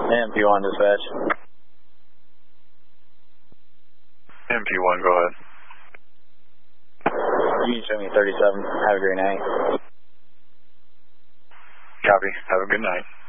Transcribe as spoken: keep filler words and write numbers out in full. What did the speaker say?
M P one dispatch. M P one, go ahead. You can show me thirty-seven. Have a great night. Copy. Have a good night.